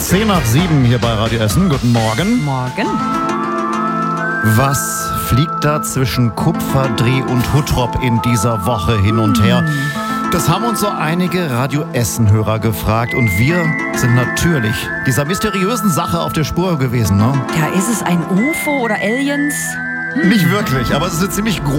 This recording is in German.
10:10 hier bei Radio Essen. Guten Morgen. Morgen. Was fliegt da zwischen Kupfer, Dreh und Huttrop in dieser Woche hin und her? Das haben uns so einige Radio Essen-Hörer gefragt und wir sind natürlich dieser mysteriösen Sache auf der Spur gewesen. Ne? Ja, ist es ein UFO oder Aliens? Nicht wirklich, aber es ist eine ziemlich